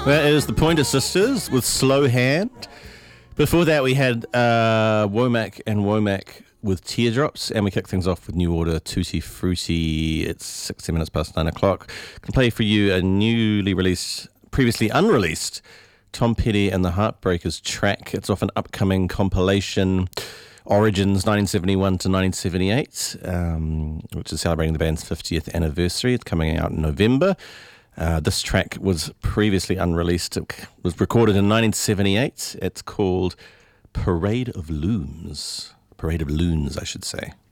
That is the Pointer Sisters with Slow Hand. Before that, we had Womack and Womack with Teardrops, and we kicked things off with New Order, Tutti Frutti. It's 60 minutes past 9 o'clock. I can play for you a newly released, previously unreleased, Tom Petty and the Heartbreakers track. It's off an upcoming compilation, Origins 1971 to 1978, which is celebrating the band's 50th anniversary. It's coming out in November. This track was previously unreleased. It was recorded in 1978. It's called Parade of Loons. Parade of Loons, I should say.